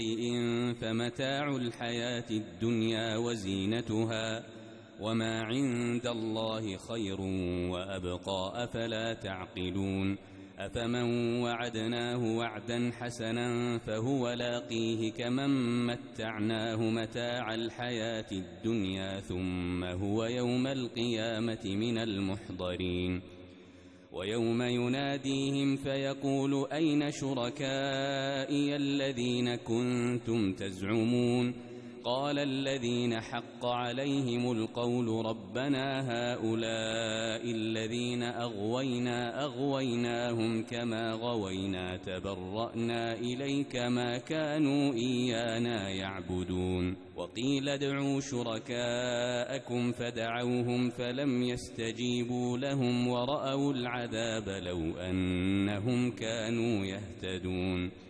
فمتاع الحياة الدنيا وزينتها وما عند الله خير وأبقى أفلا تعقلون أفمن وعدناه وعدا حسنا فهو لاقيه كمن متعناه متاع الحياة الدنيا ثم هو يوم القيامة من المحضرين ويوم يناديهم فيقول أين شركائي الذين كنتم تزعمون قال الذين حق عليهم القول ربنا هؤلاء الذين أغويناهم كما غوينا تبرأنا إليك ما كانوا إيانا يعبدون وقيل ادعوا شركاءكم فدعوهم فلم يستجيبوا لهم ورأوا العذاب لو أنهم كانوا يهتدون